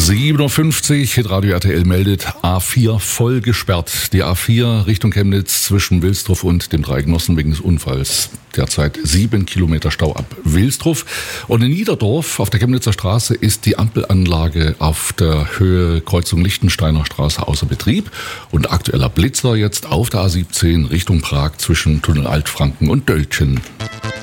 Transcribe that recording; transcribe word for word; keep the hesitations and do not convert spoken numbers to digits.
sieben Uhr fünfzig, Hitradio R T L meldet, A vier voll gesperrt. Die A vier Richtung Chemnitz zwischen Wilsdruff und dem Dreigenossen wegen des Unfalls. Derzeit sieben Kilometer Stau ab Wilsdruff. Und in Niederdorf auf der Chemnitzer Straße ist die Ampelanlage auf der Höhe Kreuzung Lichtensteiner Straße außer Betrieb. Und aktueller Blitzer jetzt auf der A siebzehn Richtung Prag zwischen Tunnel Altfranken und Döltchen.